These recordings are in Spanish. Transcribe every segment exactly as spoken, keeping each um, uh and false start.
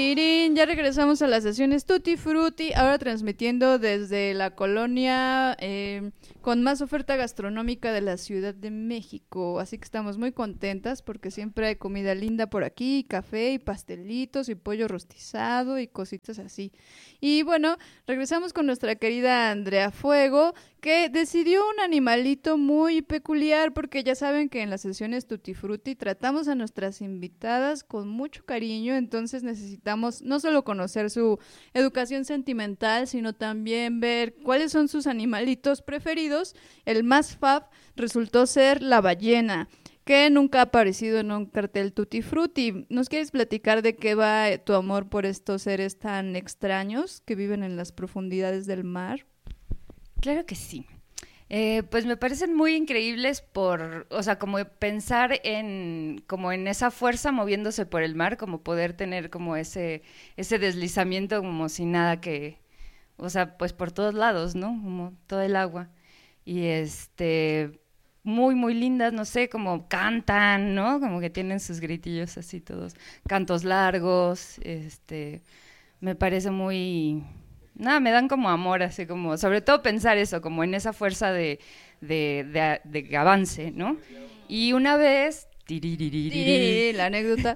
Mirin, ya regresamos a las sesiones Tutti Frutti, ahora transmitiendo desde la colonia eh, con más oferta gastronómica de la Ciudad de México, así que estamos muy contentas porque siempre hay comida linda por aquí, café y pastelitos y pollo rostizado y cositas así. Y bueno, regresamos con nuestra querida Andrea Fuego, que decidió un animalito muy peculiar porque ya saben que en las sesiones Tutti Frutti tratamos a nuestras invitadas con mucho cariño, entonces necesitamos no solo conocer su educación sentimental, sino también ver cuáles son sus animalitos preferidos. El más fab resultó ser la ballena, que nunca ha aparecido en un cartel Tutti Frutti. ¿Nos quieres platicar de qué va tu amor por estos seres tan extraños que viven en las profundidades del mar? Claro que sí. Eh, pues me parecen muy increíbles por, o sea, como pensar en, como en esa fuerza moviéndose por el mar, como poder tener como ese, ese deslizamiento como sin nada que, o sea, pues por todos lados, ¿no? Como todo el agua. Y este, muy, muy lindas, no sé, como cantan, ¿no? Como que tienen sus gritillos así todos, cantos largos, este, me parece muy... Nada, me dan como amor, así como, sobre todo pensar eso, como en esa fuerza de, de, de, de avance, ¿no? Y una vez, Sí, la anécdota.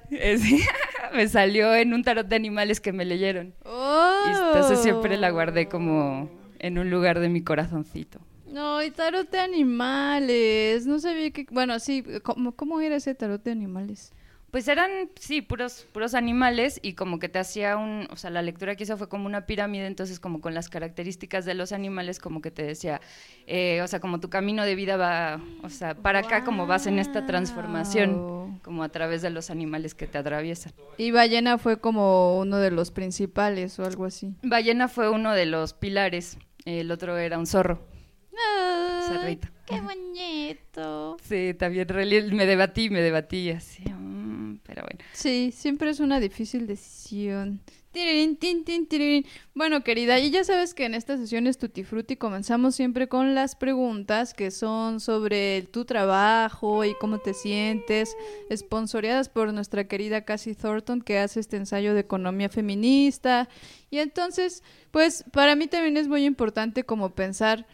me salió en un tarot de animales que me leyeron. Oh. Y entonces siempre la guardé como en un lugar de mi corazoncito. No, y tarot de animales. No sabía que... Bueno, sí, ¿cómo, cómo era ese tarot de animales? Pues eran, sí, puros, puros animales y como que te hacía un, o sea, la lectura que hizo fue como una pirámide, entonces como con las características de los animales como que te decía, eh, o sea, como tu camino de vida va, o sea, para wow. acá como vas en esta transformación, como a través de los animales que te atraviesan. Y ballena fue como uno de los principales o algo así. Ballena fue uno de los pilares, el otro era un zorro. ¡Ay, cerrito! ¡Qué bonito! Sí, también me debatí, me debatí así, um, pero bueno. Sí, siempre es una difícil decisión. Tirirín, tin, tin, tirirín. Bueno, querida, y ya sabes que en estas sesiones Tutti Frutti comenzamos siempre con las preguntas que son sobre tu trabajo y cómo te sientes, esponsoreadas por nuestra querida Cassie Thornton, que hace este ensayo de economía feminista. Y entonces, pues, para mí también es muy importante como pensar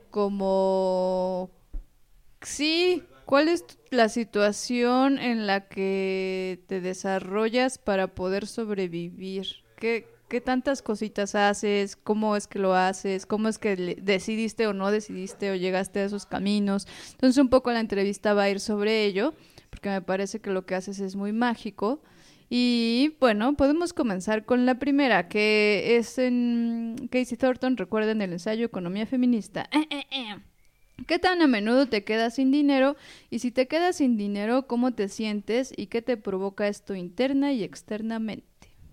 como... Sí, ¿cuál es la situación en la que te desarrollas para poder sobrevivir? ¿Qué, qué tantas cositas haces? ¿Cómo es que lo haces? ¿Cómo es que le- decidiste o no decidiste o llegaste a esos caminos? Entonces un poco la entrevista va a ir sobre ello, porque me parece que lo que haces es muy mágico. Y bueno, podemos comenzar con la primera, que es en Casey Thornton, recuerden el ensayo Economía Feminista. Eh, eh, eh. ¿Qué tan a menudo te quedas sin dinero? Y si te quedas sin dinero, ¿cómo te sientes? ¿Y qué te provoca esto interna y externamente?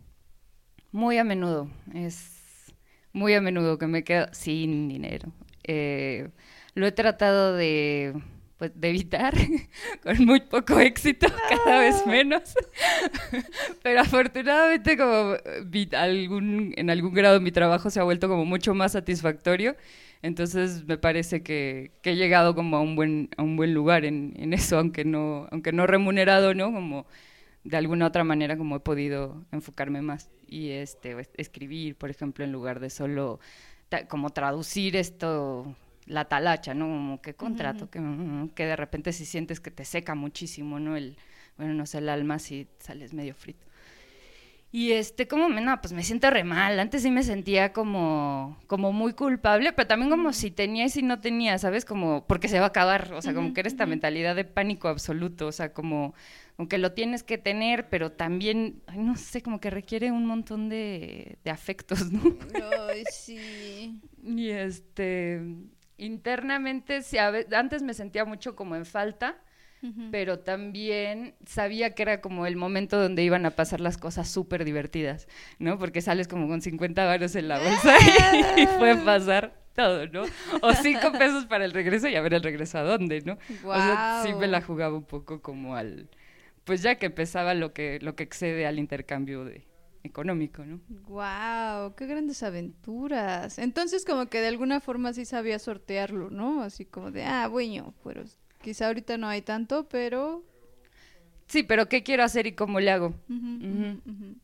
Muy a menudo, es muy a menudo que me quedo sin dinero. Eh, lo he tratado de, pues, de evitar con muy poco éxito, cada vez menos. Pero afortunadamente como vi algún, en algún grado mi trabajo se ha vuelto como mucho más satisfactorio. Entonces me parece que, que he llegado como a un buen, a un buen lugar en, en eso, aunque no, aunque no remunerado, ¿no? Como de alguna otra manera como he podido enfocarme más y este escribir, por ejemplo, en lugar de solo ta, como traducir esto, la talacha, ¿no? Como que contrato, uh-huh. que, que de repente si sientes que te seca muchísimo, ¿no? El, bueno, no sé, el alma si sales medio frito. Y este, como, me, no, pues me siento re mal. Antes sí me sentía como, como muy culpable, pero también como uh-huh. si tenía y si no tenía, ¿sabes? Como, porque se va a acabar, o sea, uh-huh. como que era esta uh-huh. mentalidad de pánico absoluto, o sea, como, aunque lo tienes que tener, pero también, ay, no sé, como que requiere un montón de, de afectos, ¿no? Ay, sí. Y este, internamente, sí, a veces, antes me sentía mucho como en falta, uh-huh. pero también sabía que era como el momento donde iban a pasar las cosas súper divertidas, ¿no? Porque sales como con cincuenta varos en la bolsa y, y puede pasar todo, ¿no? O cinco pesos para el regreso y a ver el regreso a dónde, ¿no? Wow. O sea, sí me la jugaba un poco como al... Pues ya que empezaba lo que, lo que excede al intercambio de, económico, ¿no? Wow, qué grandes aventuras. Entonces como que de alguna forma sí sabía sortearlo, ¿no? Así como de, ah, bueno, pues quizá ahorita no hay tanto, pero... Sí, pero ¿qué quiero hacer y cómo le hago? Uh-huh, uh-huh, uh-huh.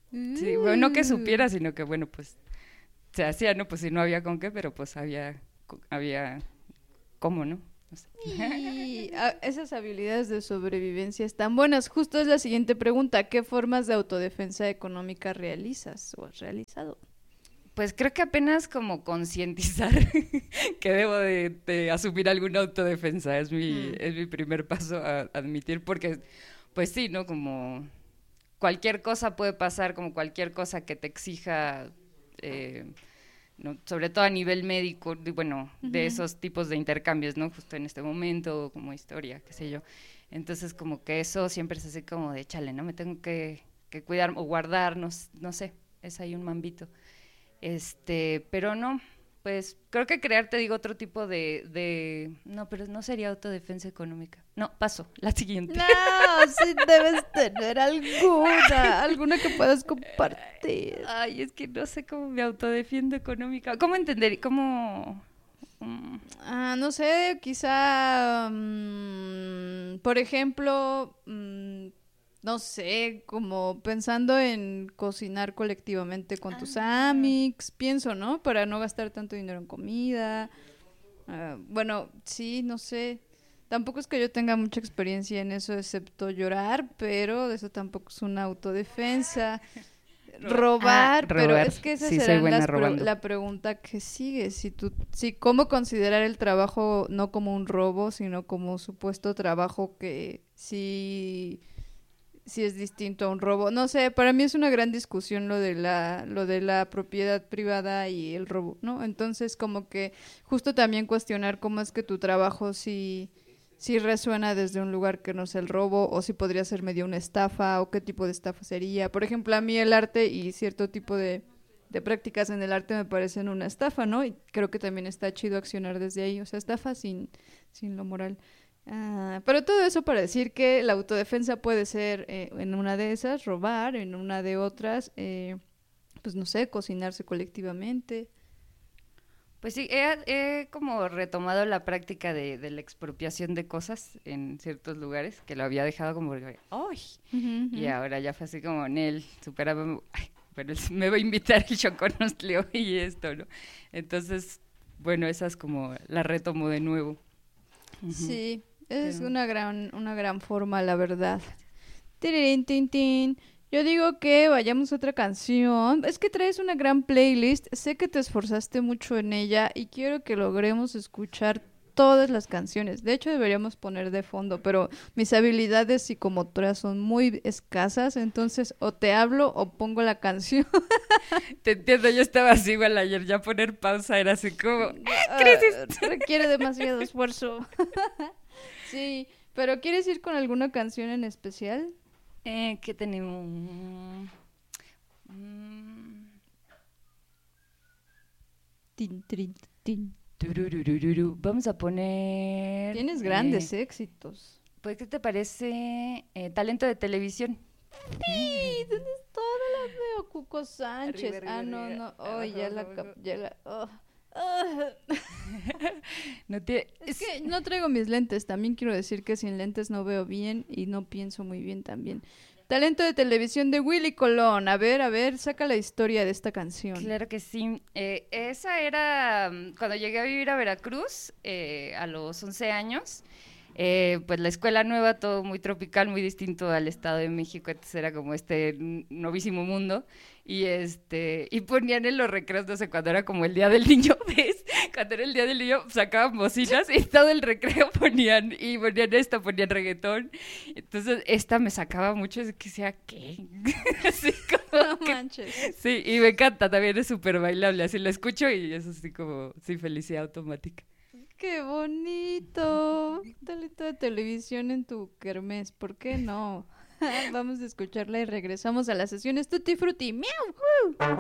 Sí, bueno, no que supiera, sino que, bueno, pues se hacía, ¿no? Pues si no había con qué, pero pues había, había cómo, ¿no? No sé. Y ah, esas habilidades de sobrevivencia están buenas. Justo es la siguiente pregunta. ¿Qué formas de autodefensa económica realizas o has realizado? Pues creo que apenas como concientizar que debo de, de asumir alguna autodefensa. Es mi, Mm. es mi primer paso a admitir, porque, pues sí, ¿no? Como cualquier cosa puede pasar, como cualquier cosa que te exija, eh, ¿no? Sobre todo a nivel médico, de, bueno, de Ujú. esos tipos de intercambios, ¿no? Justo en este momento, como historia, qué sé yo. Entonces, como que eso siempre se hace como de, chale, ¿no? Me tengo que, que cuidar o guardar, no, s- no sé, es ahí un mambito. Este, pero no, pues creo que crear, te digo, otro tipo de, de... No, pero no sería autodefensa económica. No, paso, la siguiente. No, sí debes tener alguna, alguna que puedas compartir. Ay, es que no sé cómo me autodefiendo económica. ¿Cómo entender? ¿Cómo...? mm, Ah, no sé, quizá, mm, por ejemplo, mm, no sé, como pensando en cocinar colectivamente con tus Ah, amics, pienso, ¿no? Para no gastar tanto dinero en comida. Ah, bueno, sí, no sé. Tampoco es que yo tenga mucha experiencia en eso, excepto llorar, pero eso tampoco es una autodefensa. robar. Ah, Robar, pero robar. es que esas Sí, soy serán buena las pre- robando. la pregunta que sigue. Si tú, si cómo considerar el trabajo no como un robo, sino como supuesto trabajo que sí, sí es distinto a un robo. No sé, para mí es una gran discusión lo de la, lo de la propiedad privada y el robo, ¿no? Entonces, como que justo también cuestionar cómo es que tu trabajo sí, sí resuena desde un lugar que no es el robo, o si podría ser medio una estafa, o qué tipo de estafa sería. Por ejemplo, a mí el arte y cierto tipo de, de prácticas en el arte me parecen una estafa, ¿no? Y creo que también está chido accionar desde ahí, o sea, estafa sin, sin lo moral. Ah, pero todo eso para decir que la autodefensa puede ser eh, en una de esas, robar, en una de otras, eh, pues no sé, cocinarse colectivamente. Pues sí, he, he como retomado la práctica de, de la expropiación de cosas en ciertos lugares, que lo había dejado como, porque, ¡ay! Ujú, Y ujú. ahora ya fue así como, Nel, superaba, ay, pero él me va a invitar el Choconostleo y esto, ¿no? Entonces, bueno, esas como la retomo de nuevo. Ujú. Sí, es Pero, una gran, una gran forma, la verdad. Tirirín, tin, tin. Yo digo que vayamos a otra canción. Es que traes una gran playlist. Sé que te esforzaste mucho en ella y quiero que logremos escuchar todas las canciones. De hecho, deberíamos poner de fondo, pero mis habilidades psicomotoras son muy escasas, entonces o te hablo o pongo la canción. te entiendo, yo estaba así igual ayer, ya poner pausa era así como, ¡ah, Ah, crisis! requiere demasiado esfuerzo. Sí, pero ¿quieres ir con alguna canción en especial? Eh, ¿qué tenemos? Mm, Tin, trin, tin. turururururu. Vamos a poner... Tienes eh, grandes éxitos. pues, ¿qué te parece? Eh, talento de televisión. Sí, ¿dónde está? No la veo, Cuco Arriba, Sánchez. arriba, Ah, no, arriba. no. Oh, Abajo, ya abajo, la... cap- abajo. Ya la oh. Ah. No te... Es es- que no traigo mis lentes. También quiero decir que sin lentes no veo bien y no pienso muy bien también. Talento de televisión de Willy Colón. A ver, a ver, saca la historia de esta canción. Claro que sí. Eh, esa era mm, cuando llegué a vivir a Veracruz eh, a los once años. Eh, pues la escuela nueva, todo muy tropical, muy distinto al Estado de México, entonces era como este n- novísimo mundo. Y este, y ponían en los recreos, no sé, cuando era como el día del niño, ¿ves? Cuando era el día del niño, sacaban bocinas y todo el recreo ponían, y ponían esta, ponían reggaetón. Entonces, esta me sacaba mucho, es que sea, ¿qué? Así como No que manches. sí, y me encanta, también es súper bailable, así la escucho y es así como, sí, felicidad automática. ¡Qué bonito! Talento de televisión en tu kermés. ¿Por qué no? Vamos a escucharla y regresamos a las sesiones Tutti Frutti. ¡Miau!